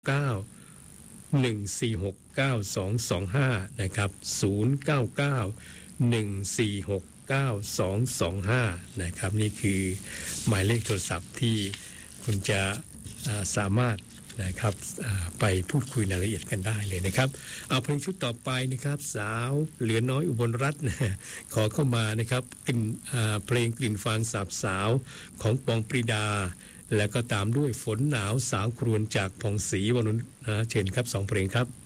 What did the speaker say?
0991469225นะครับ0991469225นะครับนี่คือหมายเลขโทรศัพท์ที่คุณจะสามารถนะครับไปพูดคุยรายละเอียดกันได้เลยนะครับเอาเพลงชุดต่อไปนะครับสาวเหลือน้อยอุบลรัตน์ขอเข้ามานะครับเพลงกลิ่นฟางสาบสาวของปองปรีดาแล้วก็ตามด้วยฝนหนาวสาวครวญจากผ่องศรีวรุณเชิญครับ2 เพลงครับ